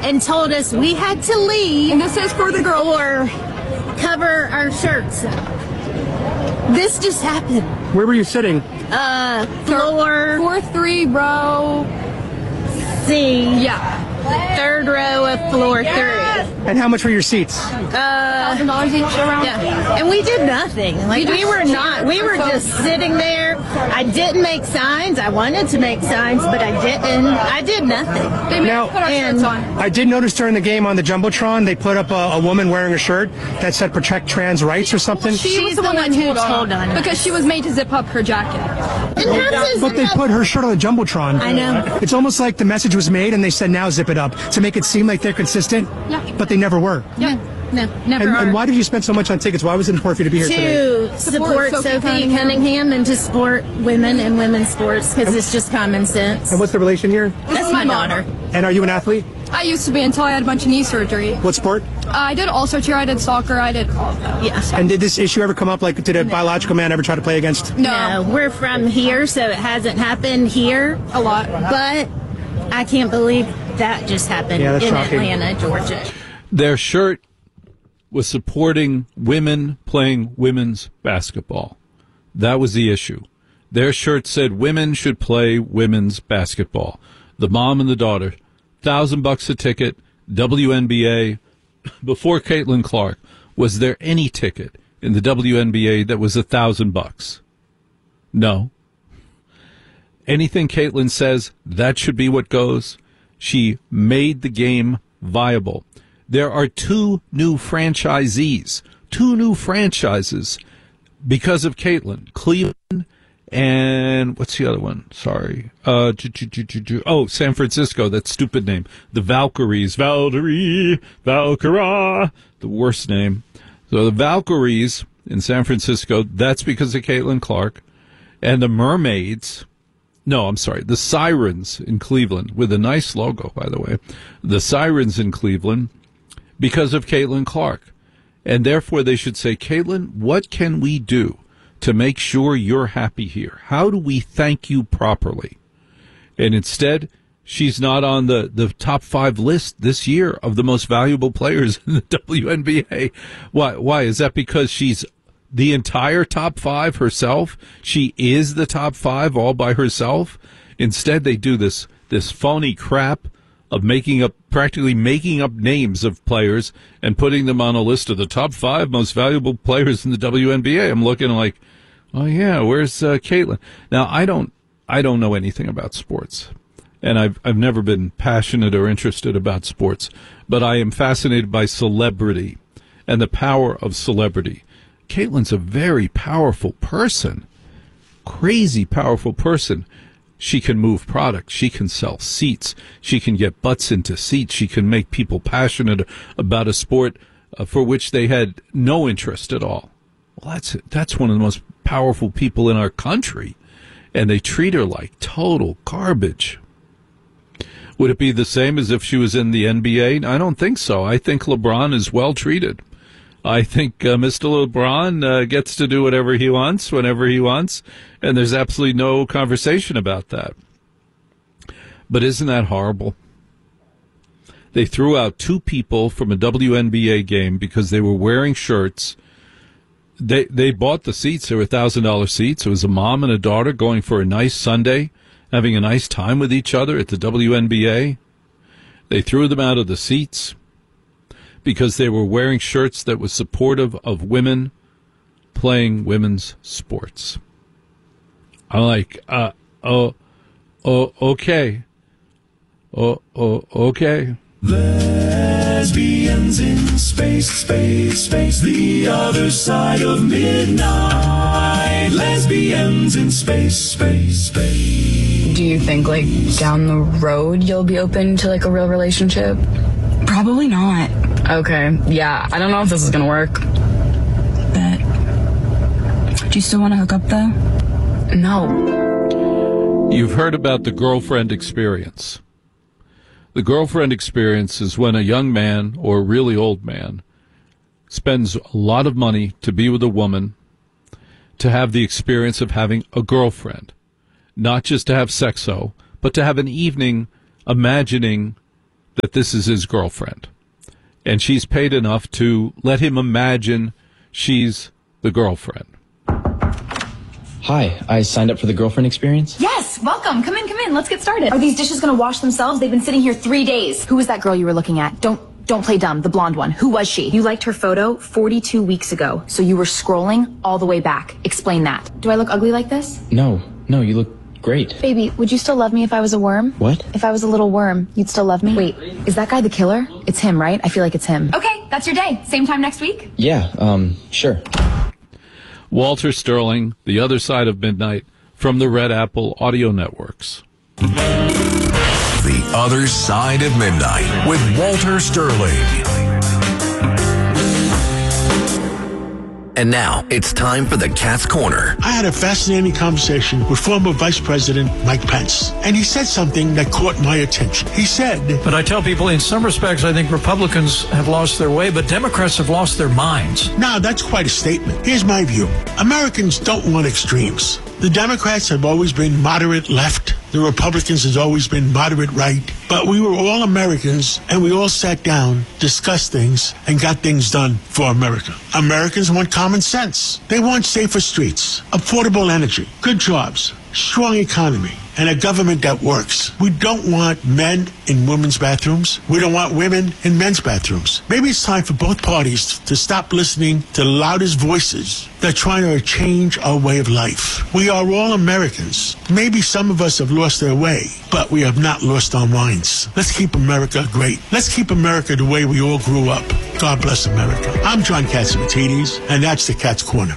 and told us we had to leave. And this is for the girl. Or cover our shirts. This just happened. Where were you sitting? Floor 4-3, row C. Yeah. Third row of floor 3. And how much were your seats? $1,000 each around. Yeah. And we did nothing. Like, we were just sitting there. I didn't make signs. I wanted to make signs, but I didn't. I did nothing. They made us put our shirts on. I did notice during the game on the Jumbotron, they put up a woman wearing a shirt that said protect trans rights or something. She's the one who told on us. Because she was made to zip up her jacket. But they put her shirt on the Jumbotron. I know. It's almost like the message was made and they said, now zip it up, to make it seem like they're consistent. Yeah. But they never were. Yeah. No, never are. And why did you spend so much on tickets? Why was it important for you to be here today? To support Sophie Cunningham and to support women and women's sports, because it's just common sense. And what's the relation here? That's my daughter. And are you an athlete? I used to be until I had a bunch of knee surgery. What sport? I did also cheer. I did soccer. I did all of that. Yes. And did this issue ever come up? Like, did a biological man ever try to play against? No, we're from here, so it hasn't happened here A lot. But I can't believe that just happened in shocking. Atlanta, Georgia. Their shirt was supporting women playing women's basketball. That was the issue. Their shirt said women should play women's basketball. The mom and the daughter, $1,000 a ticket, WNBA. Before Caitlin Clark, was there any ticket in the WNBA that was $1,000? No. Anything Caitlin says, that should be what goes. She made the game viable. There are 2 new franchisees, 2 new franchises because of Caitlin. Cleveland and what's the other one? Sorry. San Francisco, that stupid name. The Valkyries. Valkyrie, Valkyra, the worst name. So the Valkyries in San Francisco, that's because of Caitlin Clark. And the Mermaids, the Sirens in Cleveland, with a nice logo, by the way. The Sirens in Cleveland, because of Caitlin Clark. And therefore they should say, Caitlin, what can we do to make sure you're happy here? How do we thank you properly? And instead, she's not on the top 5 list this year of the most valuable players in the WNBA. Why? Is that because she's the entire top 5 herself? She is the top 5 all by herself? Instead, they do this phony crap of practically making up names of players and putting them on a list of the top 5 most valuable players in the WNBA. I'm looking like, oh yeah, where's Caitlin? Now I don't know anything about sports, and I've never been passionate or interested about sports, but I am fascinated by celebrity and the power of celebrity. Caitlin's a very powerful person, crazy powerful person. She can move products. She can sell seats. She can get butts into seats. She can make people passionate about a sport for which they had no interest at all. Well, that's one of the most powerful people in our country, and they treat her like total garbage. Would it be the same as if she was in the NBA? I don't think so. I think LeBron is well treated. I think Mr. LeBron gets to do whatever he wants, whenever he wants, and there's absolutely no conversation about that. But isn't that horrible? They threw out 2 people from a WNBA game because they were wearing shirts. They bought the seats. They were $1,000 seats. It was a mom and a daughter going for a nice Sunday, having a nice time with each other at the WNBA. They threw them out of the seats because they were wearing shirts that was supportive of women playing women's sports. I'm like, okay. Okay. Lesbians in space, the other side of midnight. Lesbians in space. Do you think, like, down the road you'll be open to, like, a real relationship? Probably not. Okay, yeah, I don't know if this is gonna work. Bet. Do you still want to hook up, though? No. You've heard about the girlfriend experience. The girlfriend experience is when a young man or a really old man spends a lot of money to be with a woman to have the experience of having a girlfriend. Not just to have sexo, but to have an evening imagining that this is his girlfriend. And she's paid enough to let him imagine she's the girlfriend. Hi, I signed up for the girlfriend experience. Yes, welcome. Come in. Let's get started. Are these dishes gonna wash themselves? They've been sitting here 3 days. Who was that girl you were looking at? Don't play dumb. The blonde one. Who was she? You liked her photo 42 weeks ago, so you were scrolling all the way back. Explain that. Do I look ugly like this? No, you look great. Baby, would you still love me if I was a worm? What? If I was a little worm, you'd still love me? Wait, is that guy the killer? It's him, right? I feel like it's him. Okay, that's your day. Same time next week? Yeah, sure. Walter Sterling, The Other Side of Midnight, from the Red Apple Audio Networks. The Other Side of Midnight with Walter Sterling. And now it's time for the Cat's Corner. I had a fascinating conversation with former Vice President Mike Pence, and he said something that caught my attention. He said, but I tell people in some respects I think Republicans have lost their way, but Democrats have lost their minds. Now, that's quite a statement. Here's my view. Americans don't want extremes. The Democrats have always been moderate left. The Republicans has always been moderate right. But we were all Americans, and we all sat down, discussed things, and got things done for America. Americans want common sense. They want safer streets, affordable energy, good jobs, strong economy, and a government that works. We don't want men in women's bathrooms. We don't want women in men's bathrooms. Maybe it's time for both parties to stop listening to the loudest voices that are trying to change our way of life. We are all Americans. Maybe some of us have lost their way, but we have not lost our minds. Let's keep America great. Let's keep America the way we all grew up. God bless America. I'm John Catsimatidis, and that's the Cat's Corner.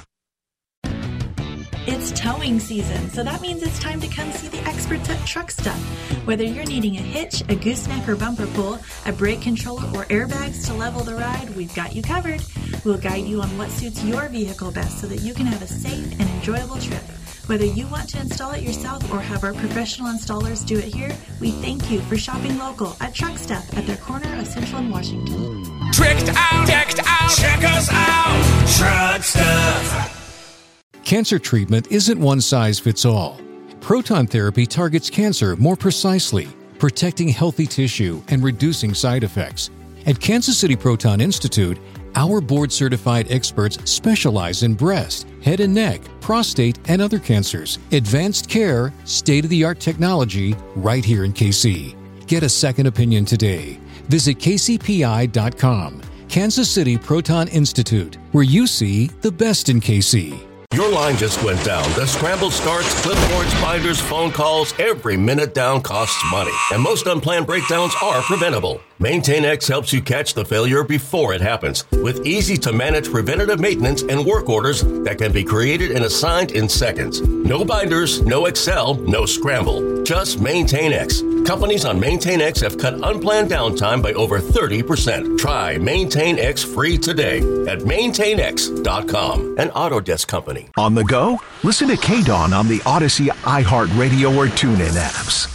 It's towing season, so that means it's time to come see the experts at Truck Stuff. Whether you're needing a hitch, a gooseneck or bumper pull, a brake controller, or airbags to level the ride, we've got you covered. We'll guide you on what suits your vehicle best so that you can have a safe and enjoyable trip. Whether you want to install it yourself or have our professional installers do it here, we thank you for shopping local at Truck Stuff at their corner of Central and Washington. Tricked out, check us out, Truck Stuff. Cancer treatment isn't one size fits all. Proton therapy targets cancer more precisely, protecting healthy tissue and reducing side effects. At Kansas City Proton Institute, our board-certified experts specialize in breast, head and neck, prostate, and other cancers. Advanced care, state-of-the-art technology, right here in KC. Get a second opinion today. Visit kcpi.com. Kansas City Proton Institute, where you see the best in KC. Your line just went down. The scrambled starts, clipboards, binders, phone calls, every minute down costs money. And most unplanned breakdowns are preventable. MaintainX helps you catch the failure before it happens with easy-to-manage preventative maintenance and work orders that can be created and assigned in seconds. No binders, no Excel, no scramble. Just MaintainX. Companies on MaintainX have cut unplanned downtime by over 30%. Try MaintainX free today at MaintainX.com, an Autodesk company. On the go? Listen to K-Dawn on the Odyssey, iHeartRadio, or TuneIn apps.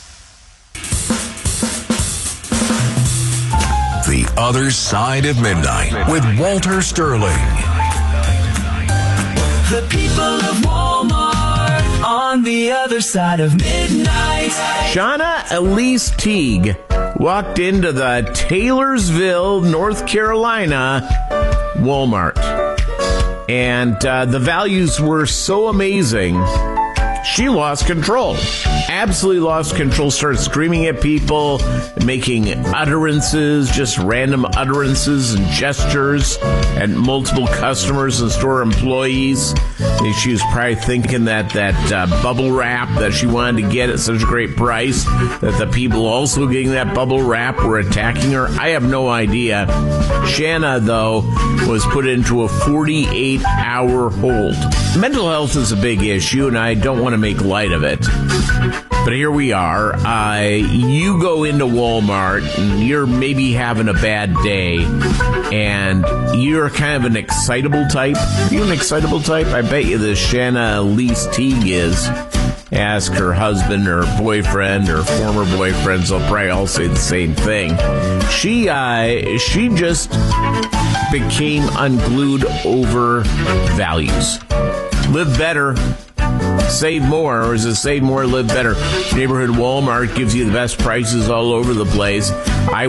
The Other Side of Midnight with Walter Sterling. The people of Walmart on the other side of midnight. Shauna Elise Teague walked into the Taylorsville, North Carolina Walmart. And the values were so amazing, she lost control. Absolutely lost control, started screaming at people, making utterances, just random utterances and gestures at multiple customers and store employees. And she was probably thinking that bubble wrap that she wanted to get at such a great price, that the people also getting that bubble wrap were attacking her. I have no idea. Shanna, though, was put into a 48-hour hold. Mental health is a big issue, and I don't want to make light of it. But here we are. You go into Walmart and you're maybe having a bad day and you're kind of an excitable type. Are you an excitable type? I bet you this Shanna Elise Teague is. Ask her husband or boyfriend or former boyfriends, they'll probably all say the same thing. She just became unglued over values. Live better. Save more, or is it save more, live better? Neighborhood Walmart gives you the best prices all over the place.